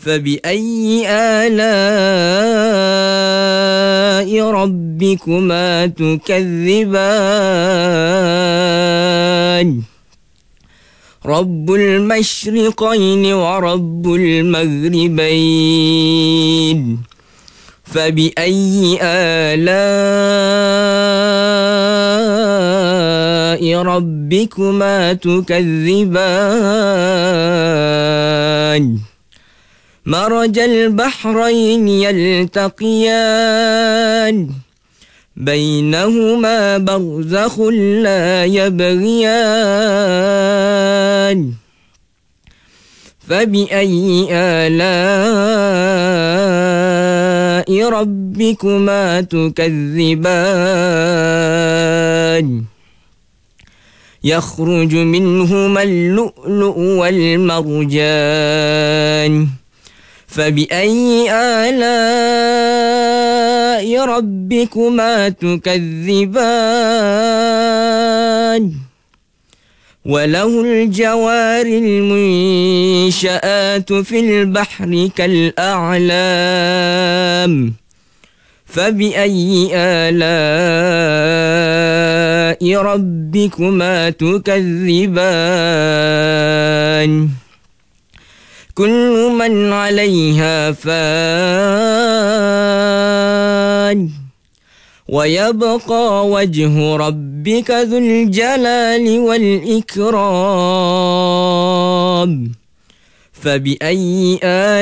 فبأي آلاء ربكما تكذبان رب المشرقين ورب المغربين فبأي آلاء ربكما تكذبان مرج البحرين يلتقيان بينهما برزخ لا يبغيان فبأي آلاء ربكما تكذبان يخرج منهما اللؤلؤ والمرجان فبأي آلاء ربكما تكذبان وله الجوار المنشآت في البحر كالأعلام فبأي آلاء ربكما تكذبان كل من عليها فان ويبقى وجه ربك ذو الجلال والإكرام فبأي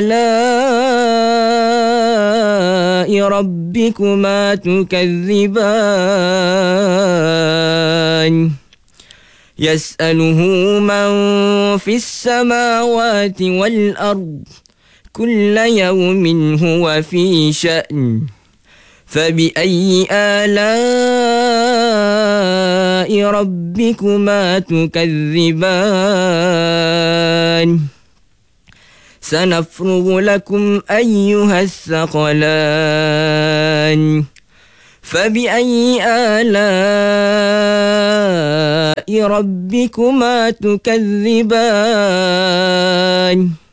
آلاء ربكما تكذبان يسأله من في السماوات والأرض كل يوم هو في شأن فبأي آلاء ربكما تكذبان سنفرغ لكم أيها الثقلان فبأي آلاء ربكما تكذبان